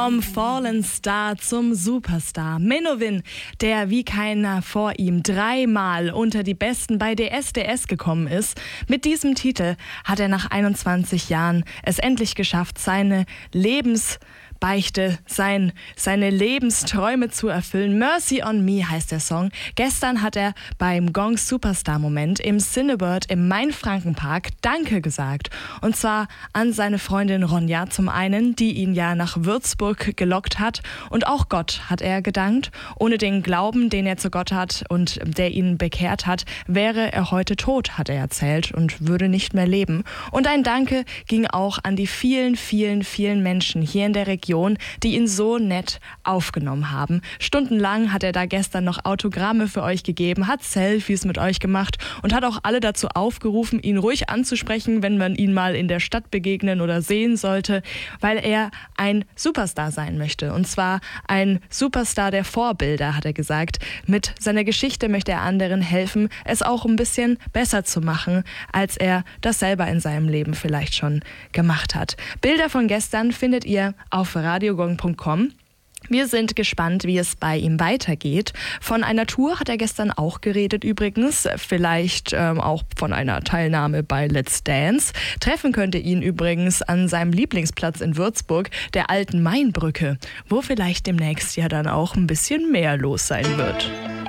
Vom Fallen Star zum Superstar. Menowin, der wie keiner vor ihm 3-mal unter die Besten bei DSDS gekommen ist. Mit diesem Titel hat er nach 21 Jahren es endlich geschafft, seine Lebensbeichte, seine Lebensträume zu erfüllen. Mercy on Me heißt der Song. Gestern hat er beim Gong Superstar Moment im Cinebird im Main-Franken-Park Danke gesagt. Und zwar an seine Freundin Ronja zum einen, die ihn ja nach Würzburg gelockt hat. Und auch Gott hat er gedankt. Ohne den Glauben, den er zu Gott hat und der ihn bekehrt hat, wäre er heute tot, hat er erzählt, und würde nicht mehr leben. Und ein Danke ging auch an die vielen, vielen, vielen Menschen hier in der Region, die ihn so nett aufgenommen haben. Stundenlang hat er da gestern noch Autogramme für euch gegeben, hat Selfies mit euch gemacht und hat auch alle dazu aufgerufen, ihn ruhig anzusprechen, wenn man ihn mal in der Stadt begegnen oder sehen sollte, weil er ein Superstar sein möchte. Und zwar ein Superstar der Vorbilder, hat er gesagt. Mit seiner Geschichte möchte er anderen helfen, es auch ein bisschen besser zu machen, als er das selber in seinem Leben vielleicht schon gemacht hat. Bilder von gestern findet ihr auf radiogong.com. Wir sind gespannt, wie es bei ihm weitergeht. Von einer Tour hat er gestern auch geredet übrigens, vielleicht auch von einer Teilnahme bei Let's Dance. Treffen könnt ihr ihn übrigens an seinem Lieblingsplatz in Würzburg, der alten Mainbrücke, wo vielleicht demnächst ja dann auch ein bisschen mehr los sein wird.